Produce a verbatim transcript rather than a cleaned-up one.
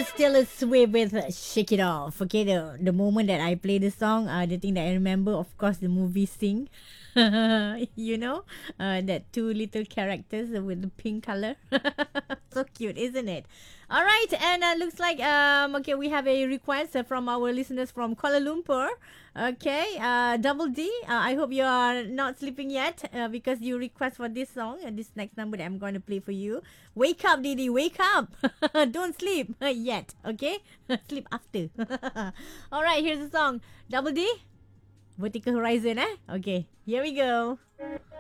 was Taylor Swift with uh, Shake It Off. Okay, the the moment that I play the song, uh, the thing that I remember, of course, the movie Sing. You know, uh, that two little characters with the pink color. So cute, isn't it? All right, and uh, looks like um okay, we have a request uh, from our listeners from Kuala Lumpur. Okay, uh, Double D. Uh, I hope you are not sleeping yet uh, because you request for this song and this next number that I'm going to play for you. Wake up, Didi, wake up! Don't sleep yet. Okay, sleep after. All right, here's the song. Double D. Vertical Horizon, eh? Okay, here we go.